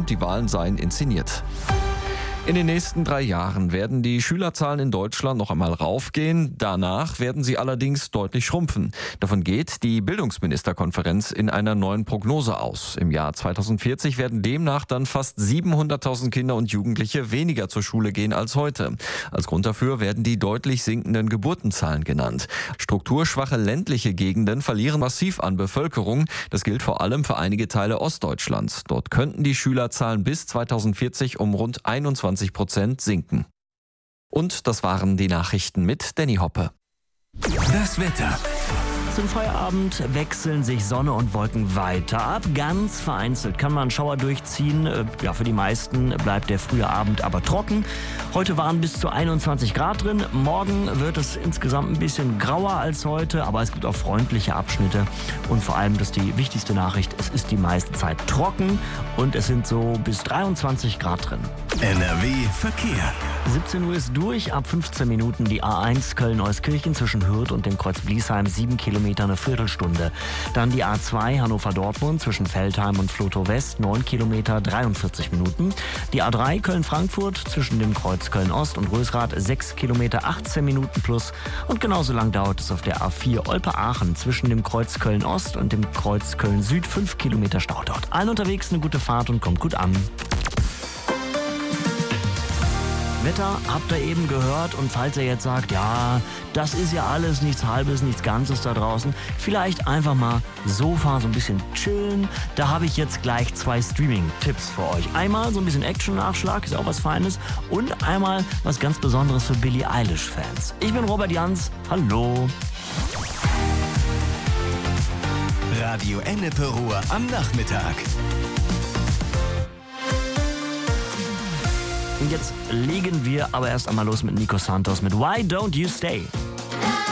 die Wahlen seien inszeniert. In den nächsten 3 Jahren werden die Schülerzahlen in Deutschland noch einmal raufgehen. Danach werden sie allerdings deutlich schrumpfen. Davon geht die Bildungsministerkonferenz in einer neuen Prognose aus. Im Jahr 2040 werden demnach dann fast 700.000 Kinder und Jugendliche weniger zur Schule gehen als heute. Als Grund dafür werden die deutlich sinkenden Geburtenzahlen genannt. Strukturschwache ländliche Gegenden verlieren massiv an Bevölkerung. Das gilt vor allem für einige Teile Ostdeutschlands. Dort könnten die Schülerzahlen bis 2040 um rund 21% sinken. Und das waren die Nachrichten mit Danny Hoppe. Das Wetter. Zum Feierabend wechseln sich Sonne und Wolken weiter ab. Ganz vereinzelt kann man einen Schauer durchziehen. Ja, für die meisten bleibt der frühe Abend aber trocken. Heute waren bis zu 21 Grad drin. Morgen wird es insgesamt ein bisschen grauer als heute, aber es gibt auch freundliche Abschnitte. Und vor allem, das ist die wichtigste Nachricht, es ist die meiste Zeit trocken und es sind so bis 23 Grad drin. NRW Verkehr. 17 Uhr ist durch, ab 15 Minuten die A1 Köln-Euskirchen zwischen Hürth und dem Kreuz Bliesheim, 7 Kilometer, eine Viertelstunde. Dann die A2 Hannover-Dortmund zwischen Veltheim und Flotow West, 9 Kilometer, 43 Minuten. Die A3 Köln-Frankfurt zwischen dem Kreuz Köln-Ost und Rösrath, 6 Kilometer, 18 Minuten plus. Und genauso lang dauert es auf der A4 Olpe-Aachen zwischen dem Kreuz Köln-Ost und dem Kreuz Köln-Süd, 5 Kilometer Stau dort. Allen unterwegs eine gute Fahrt und kommt gut an. Wetter habt ihr eben gehört und falls ihr jetzt sagt, ja, das ist ja alles nichts Halbes, nichts Ganzes da draußen, vielleicht einfach mal Sofa so ein bisschen chillen. Da habe ich jetzt gleich 2 Streaming-Tipps für euch. Einmal so ein bisschen Action-Nachschlag, ist auch was Feines und einmal was ganz Besonderes für Billie Eilish-Fans. Ich bin Robert Jans, hallo. Radio Ennepe Ruhr am Nachmittag. Und jetzt legen wir aber erst einmal los mit Nico Santos mit Why Don't You Stay?